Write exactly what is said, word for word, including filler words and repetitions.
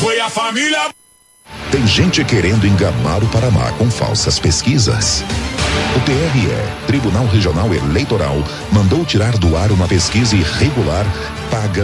foi a família. Tem gente querendo enganar o Paraná com falsas pesquisas. O T R E, Tribunal Regional Eleitoral, mandou tirar do ar uma pesquisa irregular paga